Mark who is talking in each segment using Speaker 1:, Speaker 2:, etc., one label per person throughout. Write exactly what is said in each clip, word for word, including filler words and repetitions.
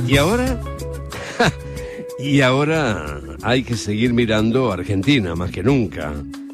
Speaker 1: ¿Y ahora? Y ahora hay que seguir mirando a Argentina más que nunca.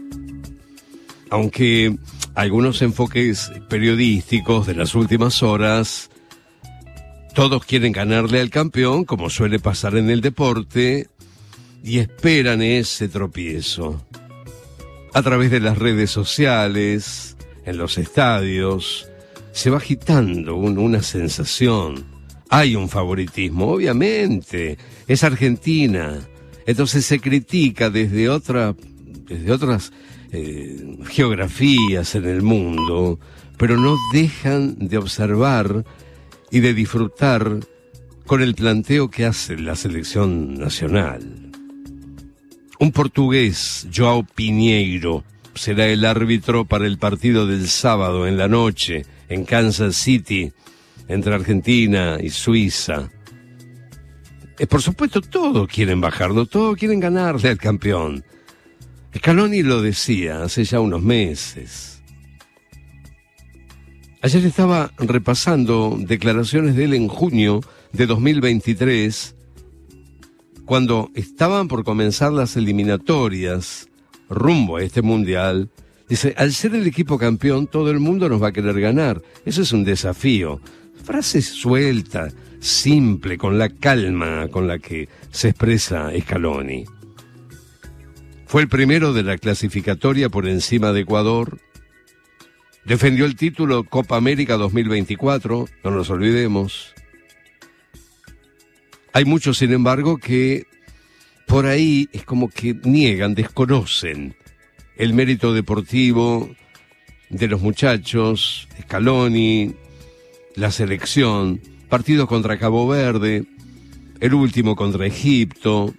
Speaker 1: Aunque algunos enfoques periodísticos de las últimas horas, todos quieren ganarle al campeón, como suele pasar en el deporte, y esperan ese tropiezo. A través de las redes sociales, en los estadios, se va agitando un, una sensación. Hay un favoritismo, obviamente, es Argentina. Entonces se critica desde otra, desde otras eh, geografías en el mundo, pero no dejan de observar y de disfrutar con el planteo que hace la selección nacional. Un portugués, João Pinheiro, será el árbitro para el partido del sábado en la noche en Kansas City, entre Argentina y Suiza. Eh, por supuesto, todos quieren bajarlo, todos quieren ganarle al campeón. Scaloni lo decía hace ya unos meses. Ayer estaba repasando declaraciones de él en junio de dos mil veintitrés, cuando estaban por comenzar las eliminatorias rumbo a este mundial. Dice, al ser el equipo campeón, todo el mundo nos va a querer ganar. Eso es un desafío. Frase suelta, simple, con la calma con la que se expresa Scaloni. Fue el primero de la clasificatoria por encima de Ecuador. Defendió el título Copa América dos mil veinticuatro, no nos olvidemos. Hay muchos, sin embargo, que por ahí es como que niegan, desconocen el mérito deportivo de los muchachos, Scaloni, la selección, partidos contra Cabo Verde, el último contra Egipto.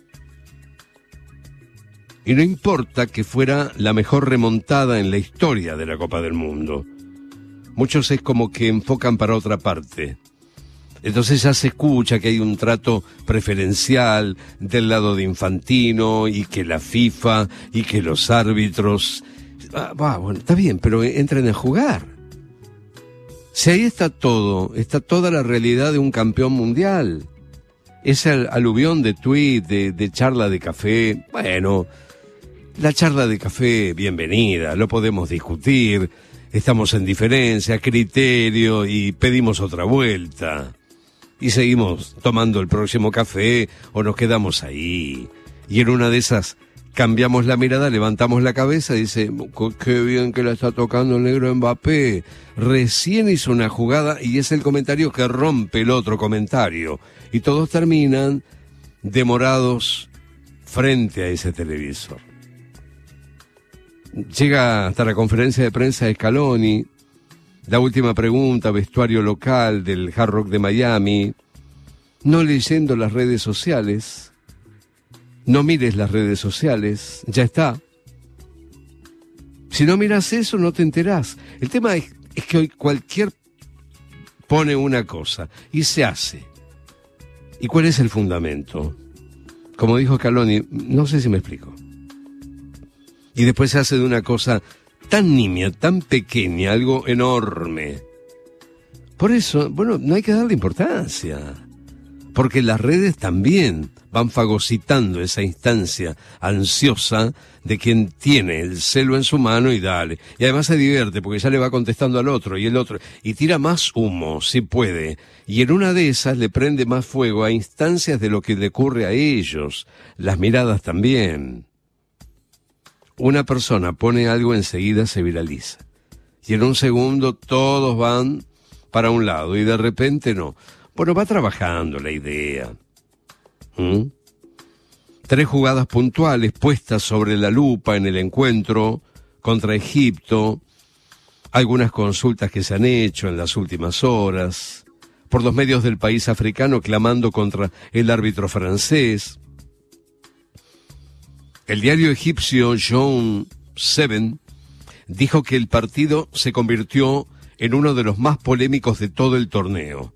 Speaker 1: Y no importa que fuera la mejor remontada en la historia de la Copa del Mundo. Muchos es como que enfocan para otra parte. Entonces ya se escucha que hay un trato preferencial del lado de Infantino y que la FIFA y que los árbitros... Ah, bah, bueno, está bien, pero entren a jugar. Si ahí está todo, está toda la realidad de un campeón mundial. Ese aluvión de tuit, de, de charla de café, bueno, la charla de café, bienvenida, lo podemos discutir, estamos en diferencia, criterio y pedimos otra vuelta. Y seguimos tomando el próximo café o nos quedamos ahí. Y en una de esas cambiamos la mirada, levantamos la cabeza y dice, qué bien que la está tocando el negro Mbappé. Recién hizo una jugada y es el comentario que rompe el otro comentario. Y todos terminan demorados frente a ese televisor. Llega hasta la conferencia de prensa de Scaloni. La última pregunta, vestuario local del Hard Rock de Miami. No leyendo las redes sociales. No mires las redes sociales. Ya está. Si no miras eso, no te enterás. El tema es, es que hoy cualquier pone una cosa y se hace. ¿Y cuál es el fundamento? Como dijo Scaloni, no sé si me explico. Y después se hace de una cosa tan nimia, tan pequeña, algo enorme. Por eso, bueno, no hay que darle importancia. Porque las redes también van fagocitando esa instancia ansiosa de quien tiene el celo en su mano y dale. Y además se divierte porque ya le va contestando al otro y el otro. Y tira más humo, si puede. Y en una de esas le prende más fuego a instancias de lo que le ocurre a ellos. Las miradas también. Una persona pone algo, enseguida se viraliza. Y en un segundo todos van para un lado y de repente no. Bueno, va trabajando la idea. ¿Mm? Tres jugadas puntuales puestas sobre la lupa en el encuentro contra Egipto. Algunas consultas que se han hecho en las últimas horas por los medios del país africano clamando contra el árbitro francés. El diario egipcio John Seven dijo que el partido se convirtió en uno de los más polémicos de todo el torneo.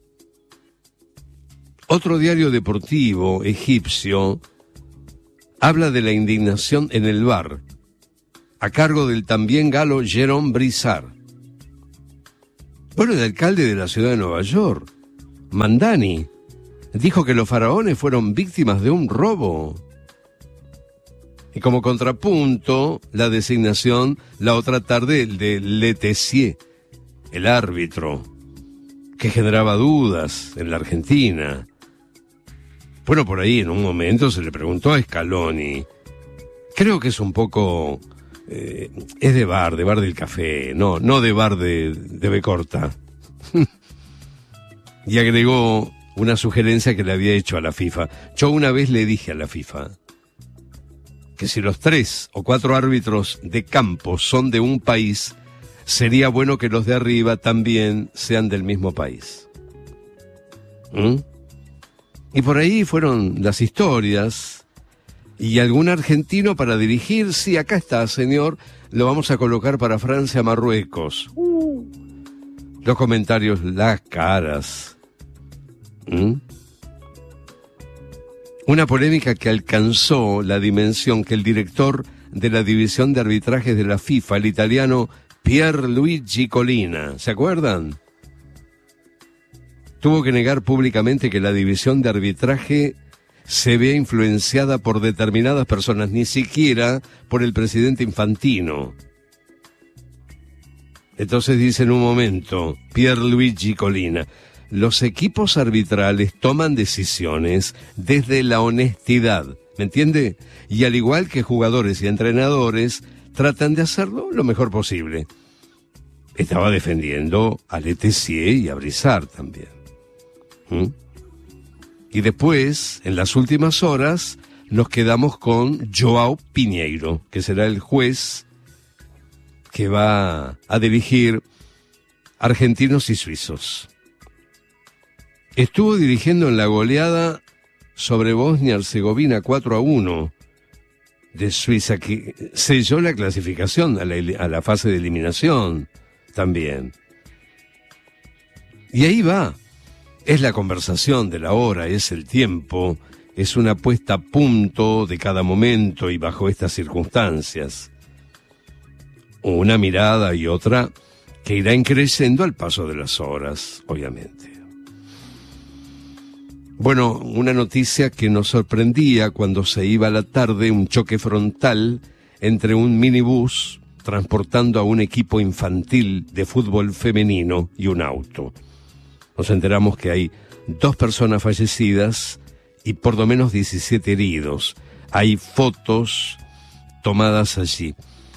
Speaker 1: Otro diario deportivo egipcio habla de la indignación en el V A R, a cargo del también galo Jérôme Brissard. Bueno, el alcalde de la ciudad de Nueva York, Mandani, dijo que los faraones fueron víctimas de un robo. Y como contrapunto, la designación la otra tarde de Letessier, el árbitro, que generaba dudas en la Argentina. Bueno, por ahí en un momento se le preguntó a Scaloni. Creo que es un poco... Eh, es de bar, de bar del café, no, no de bar de, de B corta. Y agregó una sugerencia que le había hecho a la FIFA. Yo una vez le dije a la FIFA que si los tres o cuatro árbitros de campo son de un país, sería bueno que los de arriba también sean del mismo país. ¿Mm? Y por ahí fueron las historias. Y algún argentino para dirigir, sí, acá está, señor, lo vamos a colocar para Francia-Marruecos. Uh. Los comentarios, las caras. ¿Mm? Una polémica que alcanzó la dimensión que el director de la división de arbitrajes de la FIFA, el italiano Pierluigi Collina, ¿se acuerdan? Tuvo que negar públicamente que la división de arbitraje se vea influenciada por determinadas personas, ni siquiera por el presidente Infantino. Entonces dice en un momento Pierluigi Collina: los equipos arbitrales toman decisiones desde la honestidad, ¿me entiende? Y al igual que jugadores y entrenadores, tratan de hacerlo lo mejor posible. Estaba defendiendo a Letessier y a Brizard también. ¿Mm? Y después, en las últimas horas, nos quedamos con João Pinheiro, que será el juez que va a dirigir argentinos y suizos. Estuvo dirigiendo en la goleada sobre Bosnia-Herzegovina cuatro a uno de Suiza, que selló la clasificación a la, a la fase de eliminación también. Y ahí va. Es la conversación de la hora, es el tiempo, es una puesta a punto de cada momento y bajo estas circunstancias. Una mirada y otra que irá creciendo al paso de las horas, obviamente. Bueno, una noticia que nos sorprendía cuando se iba a la tarde, un choque frontal entre un minibús transportando a un equipo infantil de fútbol femenino y un auto. Nos enteramos que hay dos personas fallecidas y por lo menos diecisiete heridos. Hay fotos tomadas allí,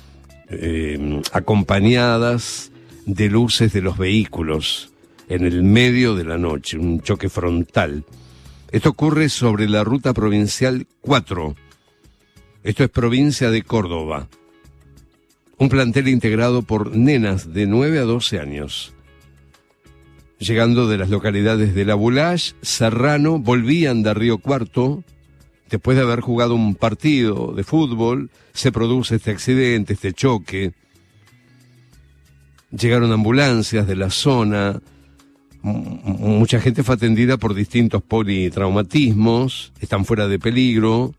Speaker 1: eh, acompañadas de luces de los vehículos en el medio de la noche, un choque frontal. Esto ocurre sobre la ruta provincial cuatro. Esto es provincia de Córdoba. Un plantel integrado por nenas de nueve a doce años. Llegando de las localidades de La Boulage, Serrano, volvían de Río Cuarto. Después de haber jugado un partido de fútbol, se produce este accidente, este choque. Llegaron ambulancias de la zona. Mucha gente fue atendida por distintos politraumatismos, están fuera de peligro.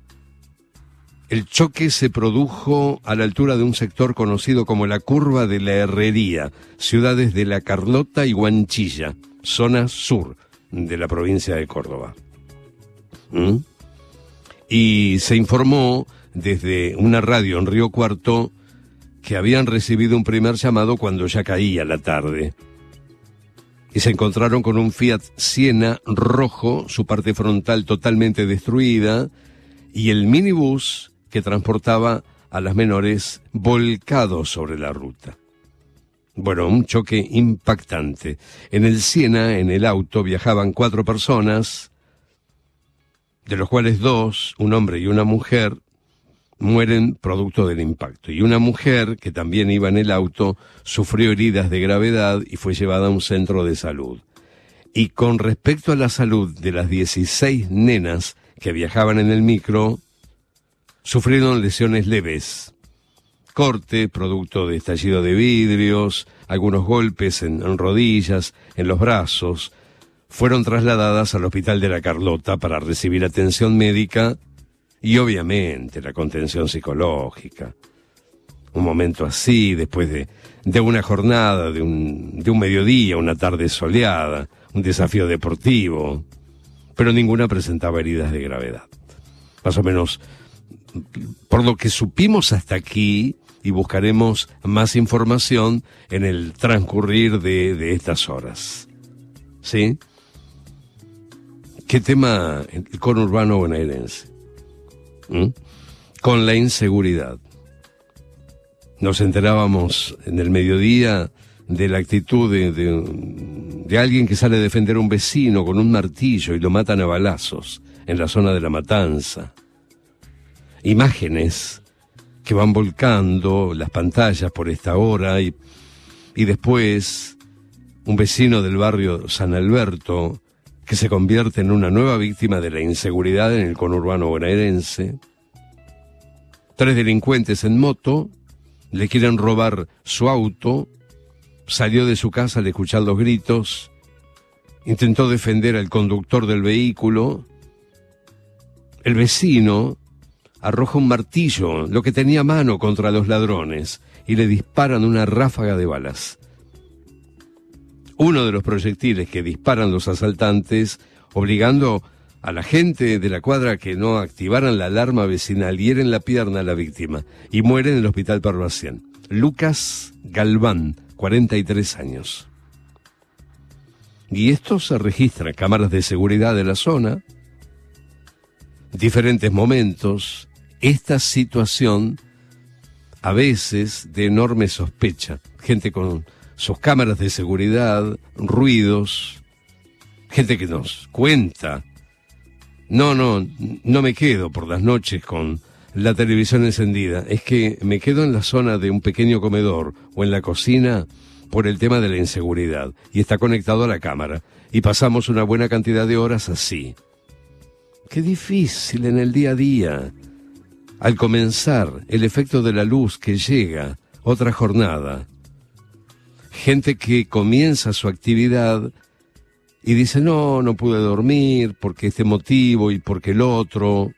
Speaker 1: El choque se produjo a la altura de un sector conocido como la Curva de la Herrería, ciudades de La Carlota y Guanchilla, zona sur de la provincia de Córdoba. ¿Mm? Y se informó desde una radio en Río Cuarto que habían recibido un primer llamado cuando ya caía la tarde. Y se encontraron con un Fiat Siena rojo, su parte frontal totalmente destruida, y el minibús que transportaba a las menores volcado sobre la ruta. Bueno, un choque impactante. En el Siena, en el auto, viajaban cuatro personas, de los cuales dos, un hombre y una mujer, mueren producto del impacto. Y una mujer, que también iba en el auto, sufrió heridas de gravedad y fue llevada a un centro de salud. Y con respecto a la salud de las dieciséis nenas que viajaban en el micro, sufrieron lesiones leves. Corte, producto de estallido de vidrios, algunos golpes en, en rodillas, en los brazos. Fueron trasladadas al Hospital de La Carlota para recibir atención médica y obviamente la contención psicológica. Un momento así, después de, de una jornada, de un, de un mediodía, una tarde soleada, un desafío deportivo. pero ninguna presentaba heridas de gravedad. Más o menos, por lo que supimos hasta aquí, y buscaremos más información en el transcurrir de, de estas horas. ¿Sí? ¿Qué tema el conurbano bonaerense? ¿Mm? Con la inseguridad. Nos enterábamos en el mediodía de la actitud de, de, de alguien que sale a defender a un vecino con un martillo y lo matan a balazos en la zona de La Matanza. Imágenes que van volcando las pantallas por esta hora y, y después un vecino del barrio San Alberto que se convierte en una nueva víctima de la inseguridad en el conurbano bonaerense. Tres delincuentes en moto le quieren robar su auto, salió de su casa al escuchar los gritos, intentó defender al conductor del vehículo. El vecino arroja un martillo, lo que tenía a mano, contra los ladrones y le disparan una ráfaga de balas. Uno de los proyectiles que disparan los asaltantes, obligando a la gente de la cuadra que no activaran la alarma vecinal, hiere en la pierna a la víctima y muere en el hospital Parvacien. Lucas Galván, cuarenta y tres años. Y esto se registra en cámaras de seguridad de la zona. Diferentes momentos. Esta situación, a veces, de enorme sospecha. Gente con sus cámaras de seguridad, ruidos, gente que nos cuenta. No, no, no me quedo por las noches con la televisión encendida. Es que me quedo en la zona de un pequeño comedor o en la cocina por el tema de la inseguridad. Y está conectado a la cámara. Y pasamos una buena cantidad de horas así. Qué difícil en el día a día. Al comenzar, el efecto de la luz que llega, otra jornada. Gente que comienza su actividad y dice, no, no pude dormir porque este motivo y porque el otro.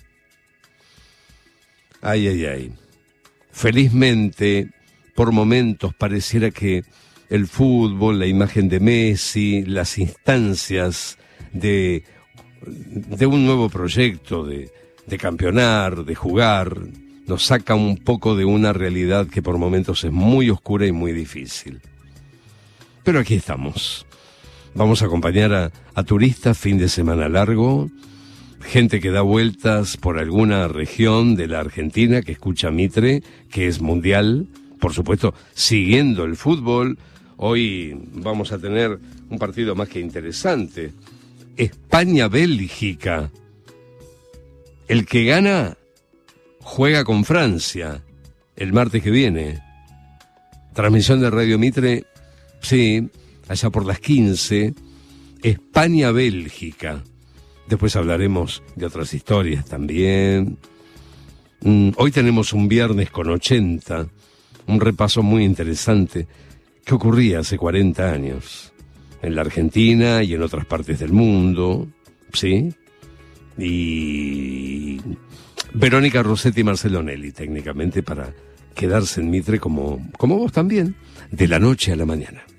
Speaker 1: Ay, ay, ay. Felizmente, por momentos pareciera que el fútbol, la imagen de Messi, las instancias de, de un nuevo proyecto, de, de campeonar, de jugar, nos saca un poco de una realidad que por momentos es muy oscura y muy difícil. Pero aquí estamos. Vamos a acompañar a, a turistas fin de semana largo, gente que da vueltas por alguna región de la Argentina, que escucha Mitre, que es mundial, por supuesto, siguiendo el fútbol. Hoy vamos a tener un partido más que interesante. España-Bélgica. El que gana juega con Francia el martes que viene. Transmisión de Radio Mitre, sí, allá por las quince. España-Bélgica. Después hablaremos de otras historias también. Mm, hoy tenemos un viernes con ochenta, un repaso muy interesante. ¿Qué ocurría hace cuarenta años? En la Argentina y en otras partes del mundo, ¿sí? Y Verónica Rossetti y Marcelo Nelly, técnicamente, para quedarse en Mitre como, como vos también, de la noche a la mañana.